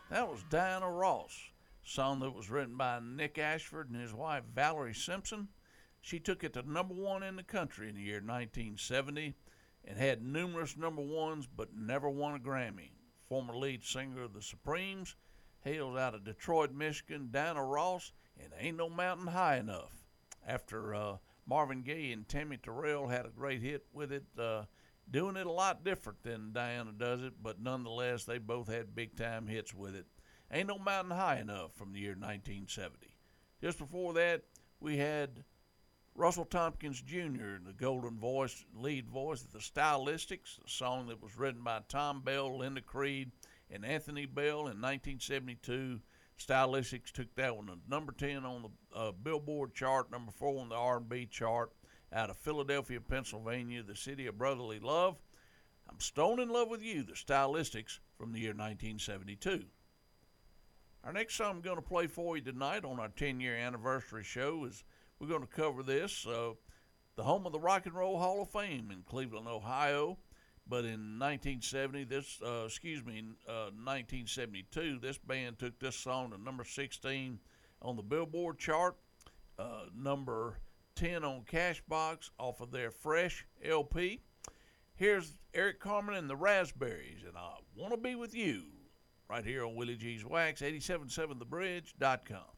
That was Diana Ross, a song that was written by Nick Ashford and his wife Valerie Simpson. She took it to number one in the country in the year 1970 and had numerous number ones but never won a Grammy. Former lead singer of the Supremes, hails out of Detroit, Michigan, Diana Ross, and Ain't No Mountain High Enough. After Marvin Gaye and Tammy Terrell had a great hit with it, doing it a lot different than Diana does it, but nonetheless, they both had big time hits with it. Ain't No Mountain High Enough from the year 1970. Just before that, we had Russell Tompkins Jr., the golden voice, lead voice of the Stylistics, a song that was written by Tom Bell, Linda Creed, and Anthony Bell in 1972. Stylistics took that one to number 10 on the Billboard chart, number 4 on the R&B chart, out of Philadelphia, Pennsylvania, the city of brotherly love. I'm Stone in Love with You, the Stylistics, from the year 1972. Our next song I'm going to play for you tonight on our 10-year anniversary show is we're going to cover this, the home of the Rock and Roll Hall of Fame in Cleveland, Ohio. But in 1972, this band took this song to number 16 on the Billboard chart, number 10 on Cashbox off of their Fresh LP. Here's Eric Carmen and the Raspberries, and I Want to Be With You, right here on Willie G's Wax, 877thebridge.com.